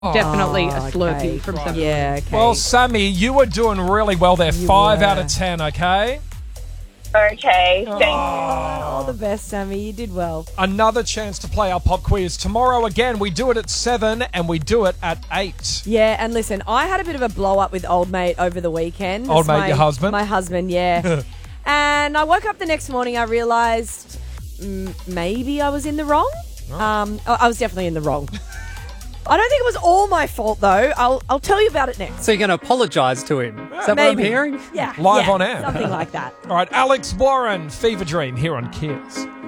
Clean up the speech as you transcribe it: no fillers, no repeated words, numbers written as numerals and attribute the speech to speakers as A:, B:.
A: Definitely a
B: okay.
A: Slurpee from
B: Right.
A: 7-Eleven.
B: Yeah, okay.
C: Well, Sammy, you were doing really well there.
B: You
C: 5
B: were.
C: out of 10, okay?
D: Okay, thank
B: all the best, Sammy. You did well.
C: Another chance to play our pop quiz. Tomorrow again, we do it at 7 and we do it at 8.
B: Yeah, and listen, I had a bit of a blow up with old mate over the weekend.
C: Old mate, your husband?
B: My husband, yeah. And I woke up the next morning, I realised maybe I was in the wrong. I was definitely in the wrong. I don't think it was all my fault, though. I'll tell you about it next.
E: So you're going to apologise to him? Is that what I'm hearing?
B: Yeah.
C: Live
B: yeah,
C: on air.
B: Something like that.
C: All right, Alex Warren, Fever Dream here on Kids.